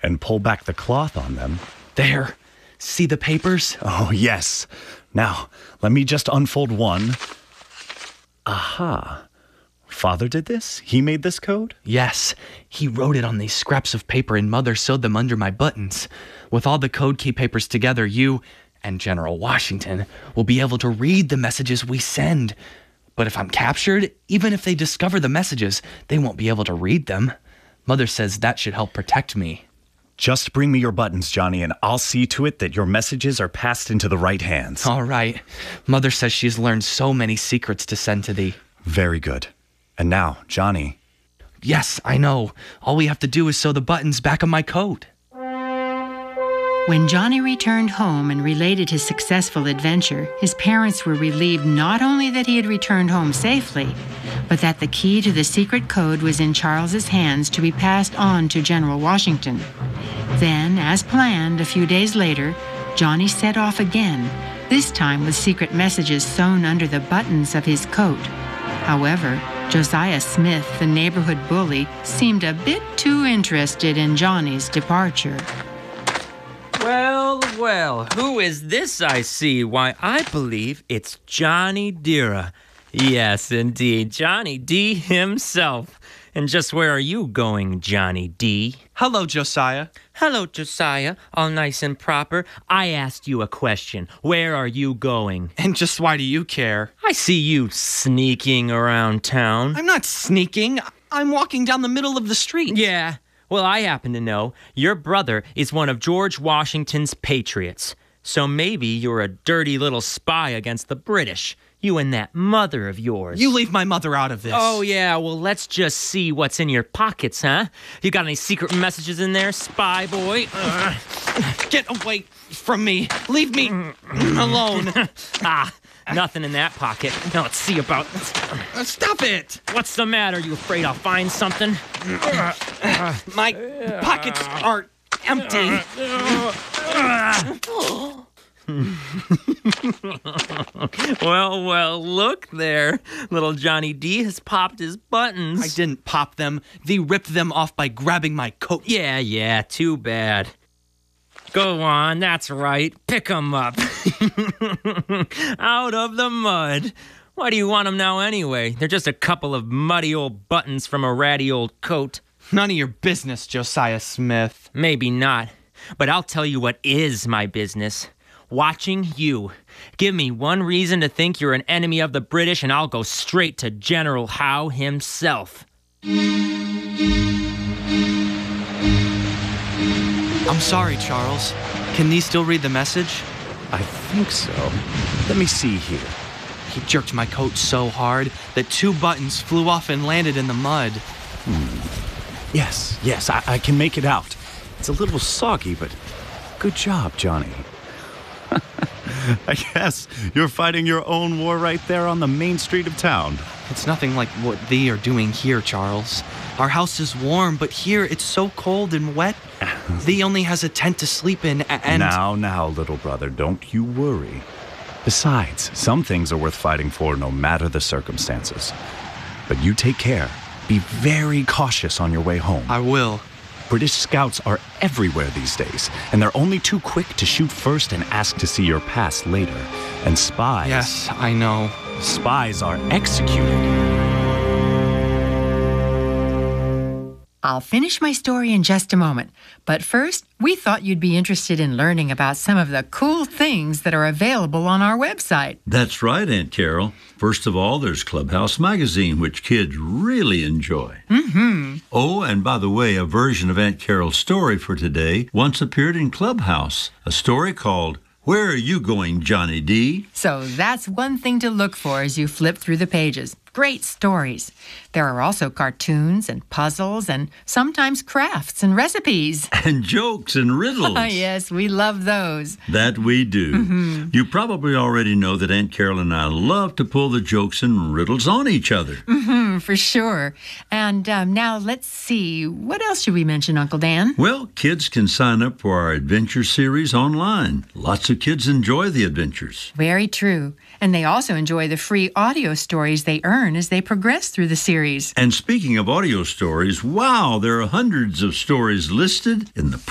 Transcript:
and pull back the cloth on them. There. See the papers? Oh, yes. Now, let me just unfold one. Aha. Father did this? He made this code? Yes. He wrote it on these scraps of paper and Mother sewed them under my buttons. With all the code key papers together, you and General Washington will be able to read the messages we send. But if I'm captured, even if they discover the messages, they won't be able to read them. Mother says that should help protect me. Just bring me your buttons, Johnny, and I'll see to it that your messages are passed into the right hands. All right. Mother says she's learned so many secrets to send to thee. Very good. And now, Johnny. Yes, I know. All we have to do is sew the buttons back on my coat. When Johnny returned home and related his successful adventure, his parents were relieved not only that he had returned home safely, but that the key to the secret code was in Charles's hands to be passed on to General Washington. Then, as planned, a few days later, Johnny set off again, this time with secret messages sewn under the buttons of his coat. However, Josiah Smith, the neighborhood bully, seemed a bit too interested in Johnny's departure. Well, who is this I see? Why, I believe it's Johnny Dira. Yes, indeed, Johnny D himself. And just where are you going, Johnny D? Hello, Josiah. Hello, Josiah. All nice and proper. I asked you a question. Where are you going? And just why do you care? I see you sneaking around town. I'm not sneaking. I'm walking down the middle of the street. Yeah. Well, I happen to know your brother is one of George Washington's patriots. So maybe you're a dirty little spy against the British. You and that mother of yours. You leave my mother out of this. Oh, yeah. Well, let's just see what's in your pockets, huh? You got any secret messages in there, spy boy? Get away from me. Leave me alone. Nothing in that pocket. Now let's see about... Stop it. What's the matter? You afraid I'll find something? My pockets are empty. Well, look there. Little Johnny D has popped his buttons. I didn't pop them. Thee ripped them off by grabbing my coat. Yeah, too bad. Go on, that's right. Pick 'em up. Out of the mud. Why do you want 'em now anyway? They're just a couple of muddy old buttons from a ratty old coat. None of your business, Josiah Smith. Maybe not, but I'll tell you what is my business. Watching you. Give me one reason to think you're an enemy of the British and I'll go straight to General Howe himself. I'm sorry, Charles. Can thee still read the message? I think so. Let me see here. He jerked my coat so hard that 2 buttons flew off and landed in the mud. Yes, I can make it out. It's a little soggy, but good job, Johnny. I guess you're fighting your own war right there on the main street of town. It's nothing like what thee are doing here, Charles. Our house is warm, but here it's so cold and wet. Thee only has a tent to sleep in, and... Now, little brother, don't you worry. Besides, some things are worth fighting for no matter the circumstances. But you take care. Be very cautious on your way home. I will. British scouts are everywhere these days, and they're only too quick to shoot first and ask to see your pass later. And spies... Yes, I know. Spies are executed. I'll finish my story in just a moment, but first, we thought you'd be interested in learning about some of the cool things that are available on our website. That's right, Aunt Carol. First of all, there's Clubhouse Magazine, which kids really enjoy. Mm-hmm. Oh, and by the way, a version of Aunt Carol's story for today once appeared in Clubhouse, a story called Where Are You Going, Johnny D? So that's one thing to look for as you flip through the pages. Great stories. There are also cartoons and puzzles and sometimes crafts and recipes. And jokes and riddles. Yes, we love those. That we do. Mm-hmm. You probably already know that Aunt Carol and I love to pull the jokes and riddles on each other. Mm-hmm, for sure. And now let's see. What else should we mention, Uncle Dan? Well, kids can sign up for our adventure series online. Lots of kids enjoy the adventures. Very true. And they also enjoy the free audio stories they earn as they progress through the series. And speaking of audio stories, wow, there are hundreds of stories listed in the